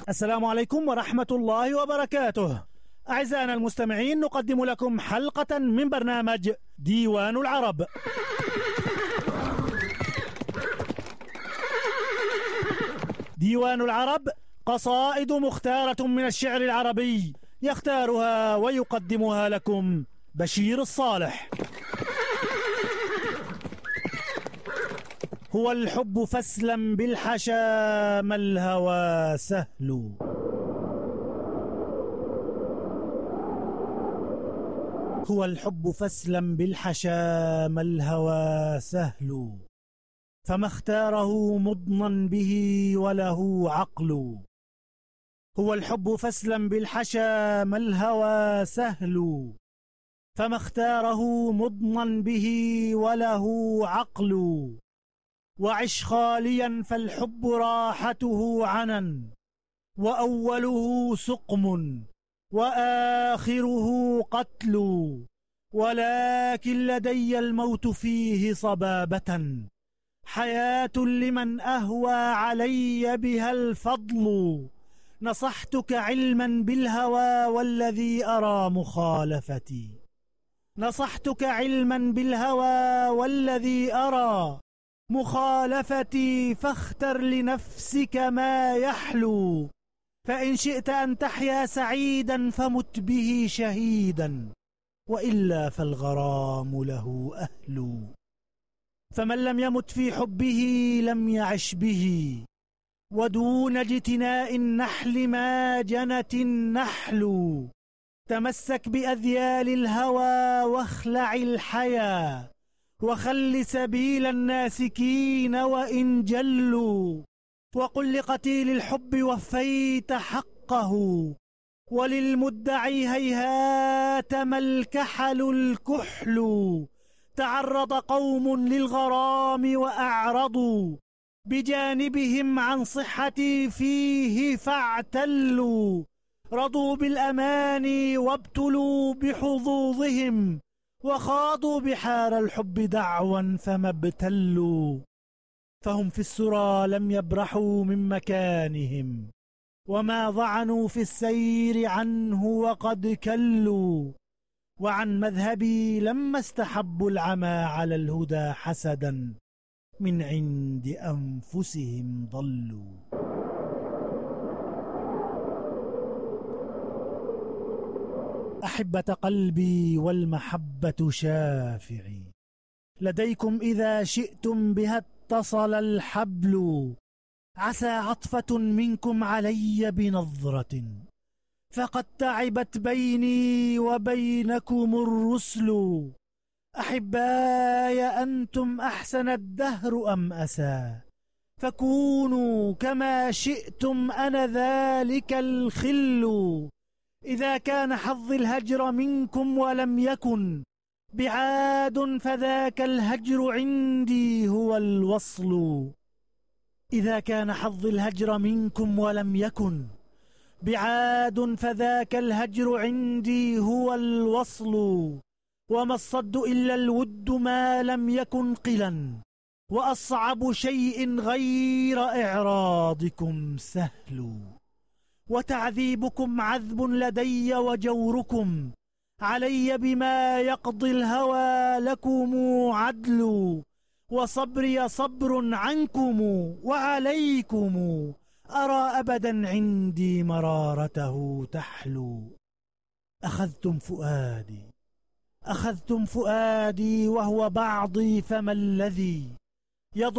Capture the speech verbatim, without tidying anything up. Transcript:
السلام عليكم ورحمة الله وبركاته. أعزائنا المستمعين، نقدم لكم حلقة من برنامج ديوان العرب. ديوان العرب قصائد مختارة من الشعر العربي، يختارها ويقدمها لكم بشير الصالح. هو الحب فاسلم بالحشا ما الهوى سهل. هو الحب فاسلم بالحشا ما الهوى سهل، فما اختاره مضنا به وله عقل. هو الحب فاسلم بالحشا ما الهوى سهل، فما اختاره مضنا به وله عقل. وعش خاليا فالحب راحته عنن، وأوله سقم وآخره قتل. ولكن لدي الموت فيه صبابة، حياة لمن أهوى علي بها الفضل. نصحتك علما بالهوى والذي أرى مخالفتي، نصحتك علما بالهوى والذي أرى مخالفتي. فاختر لنفسك ما يحلو، فإن شئت أن تحيا سعيدا فمت به شهيدا، وإلا فالغرام له أهل. فمن لم يمت في حبه لم يعش به، ودون اجتناء النحل ما جنت النحل. تمسك بأذيال الهوى واخلع الحيا، وخل سبيل الناسكين وإن جلوا. وقل لقتيل الحب وفيت حقه، وللمدعي هيهات ما الكحل الكحل. تعرض قوم للغرام وأعرضوا، بجانبهم عن صحتي فيه فاعتلوا. رضوا بالأماني وابتلوا بحظوظهم، وخاضوا بحار الحب دعوا فما ابتلوا. فهم في السرى لم يبرحوا من مكانهم، وما ضعنوا في السير عنه وقد كلوا. وعن مذهبي لما استحبوا العمى على الهدى حسدا، من عند أنفسهم ضلوا. أحبة قلبي والمحبة شافعي، لديكم إذا شئتم بها اتصل الحبل. عسى عطفة منكم علي بنظرة، فقد تعبت بيني وبينكم الرسل. أحباي أنتم أحسن الدهر أم أسى، فكونوا كما شئتم أنا ذلك الخل. إذا كان حظي الهجر منكم ولم يكن بعاد، فذاك الهجر عندي هو الوصل. إذا كان حظي الهجر منكم ولم يكن بعاد، فذاك الهجر عندي هو الوصل. وما الصد إلا الود ما لم يكن قلا، وأصعب شيء غير إعراضكم سهل. وتعذيبكم عذب لدي وجوركم علي بما يقضي الهوى لكم عدل. وصبري صبر عنكم وعليكم، أرى أبدا عندي مرارته تحلو. أخذتم فؤادي أخذتم فؤادي وهو بعضي، فما الذي